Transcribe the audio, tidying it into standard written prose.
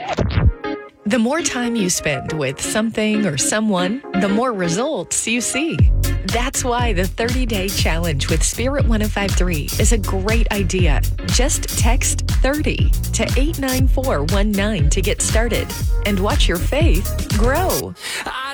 The more time you spend with something or someone, the more results you see. That's why the 30-day challenge with Spirit 1053 is a great idea. Just text 30 to 89419 to get started and watch your faith grow.